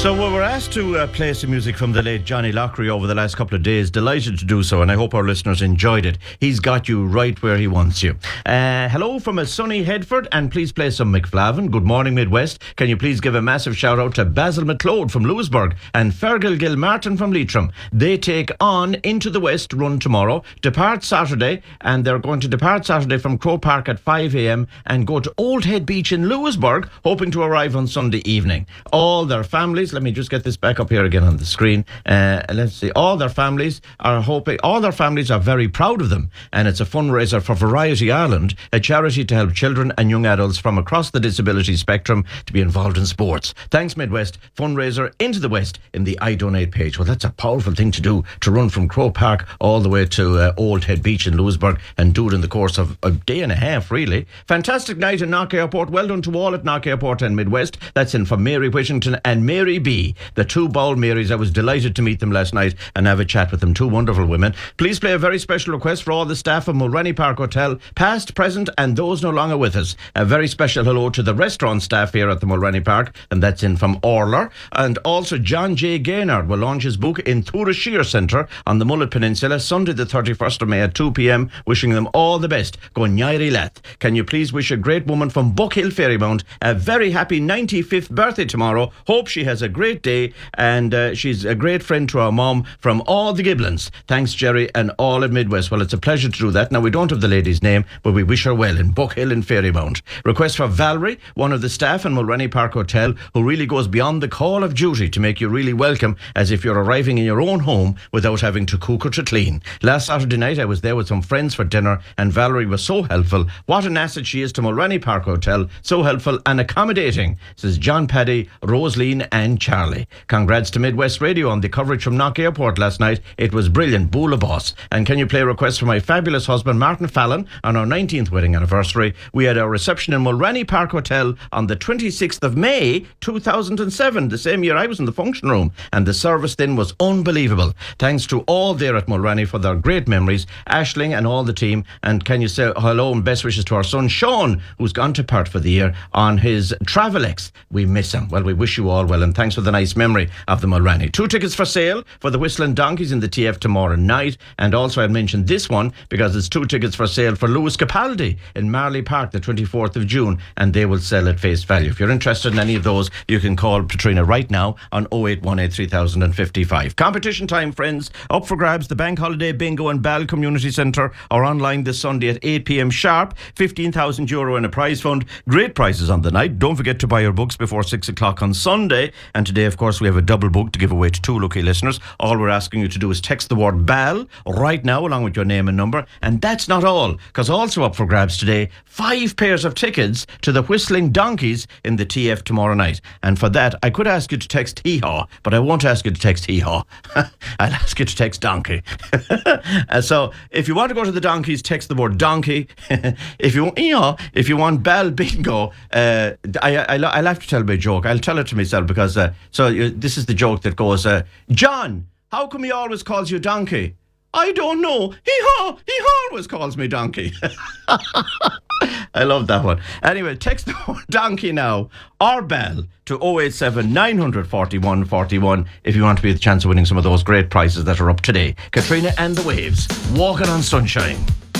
So we were asked to play some music from the late Johnny Lockery over the last couple of days. Delighted to do so, and I hope our listeners enjoyed it. He's got you right where he wants you. Hello from a sunny Headford, and please play some McFlavin. Good morning, Midwest. Can you please give a massive shout out to Basil McLeod from Lewisburg and Fergal Gilmartin from Leitrim. They take on Into the West run tomorrow, depart Saturday, and they're going to depart Saturday from Croke Park at 5 a.m. and go to Old Head Beach in Lewisburg, hoping to arrive on Sunday evening. All their families, let me just get this back up here again on the screen. Let's see. All their families are very proud of them, and it's a fundraiser for Variety Ireland, a charity to help children and young adults from across the disability spectrum to be involved in sports. Thanks, Midwest. Fundraiser Into the West in the I Donate page. Well, that's a powerful thing to do, to run from Croke Park all the way to Old Head Beach in Lewisburg, and do it in the course of a day and a half, really. Fantastic night in Knock Airport. Well done to all at Knock Airport and Midwest. That's in from Mary Whittington and Mary B, the two Bowl Marys. I was delighted to meet them last night and have a chat with them. Two wonderful women. Please play a very special request for all the staff of Mulrenny Park Hotel, past, present, and those no longer with us. A very special hello to the restaurant staff here at the Mulrenny Park, and that's in from Orler. And also John J. Gaynard will launch his book in Tura Shear Centre on the Mullet Peninsula, Sunday the 31st of May at 2 p.m. Wishing them all the best. Go Nyairi Lath. Can you please wish a great woman from Buckhill Ferrymount a very happy 95th birthday tomorrow? Hope she has a great day, and she's a great friend to our mom from all the Giblins. Thanks, Jerry, and all at Midwest. Well, it's a pleasure to do that. Now, we don't have the lady's name, but we wish her well in Buckhill and Ferrymount. Request for Valerie, one of the staff in Mulrenny Park Hotel, who really goes beyond the call of duty to make you really welcome, as if you're arriving in your own home without having to cook or to clean. Last Saturday night, I was there with some friends for dinner, and Valerie was so helpful. What an asset she is to Mulrenny Park Hotel. So helpful and accommodating, says John Paddy, Rosaline and Charlie. Congrats to Midwest Radio on the coverage from Knock Airport last night. It was brilliant. Boola boss. And can you play requests for my fabulous husband Martin Fallon on our 19th wedding anniversary? We had our reception in Mulrenny Park Hotel on the 26th of May 2007, the same year I was in the function room, and the service then was unbelievable. Thanks to all there at Mulrenny for their great memories, Aisling and all the team. And can you say hello and best wishes to our son Sean, who's gone to Perth for the year on his Travelex. We miss him. Well, we wish you all well, and thanks for the nice memory of the Mulrenny. 2 tickets for sale for the Whistling Donkeys in the TF tomorrow night. And also I mentioned this one because it's 2 tickets for sale for Lewis Capaldi in Marley Park the 24th of June, and they will sell at face value. If you're interested in any of those, you can call Patrina right now on 0818 3055. Competition time, friends. Up for grabs, the Bank Holiday Bingo and Ball Community Centre are online this Sunday at 8 p.m. sharp. €15,000 in a prize fund. Great prizes on the night. Don't forget to buy your books before 6 o'clock on Sunday. And today, of course, we have a double book to give away to 2 lucky listeners. All we're asking you to do is text the word BAL right now along with your name and number. And that's not all, because also up for grabs today, 5 pairs of tickets to the Whistling Donkeys in the TF tomorrow night. And for that, I could ask you to text hee-haw, but I won't ask you to text hee-haw. I'll ask you to text donkey. So if you want to go to the Donkeys, text the word donkey. If you want BAL bingo, I'll have to tell my joke. I'll tell it to myself because this is the joke that goes, John, how come he always calls you donkey? I don't know. He always calls me donkey. I love that one. Anyway, text the word donkey now or BAL to 087 941 41 if you want to be the chance of winning some of those great prizes that are up today. Katrina and the Waves, Walking on Sunshine.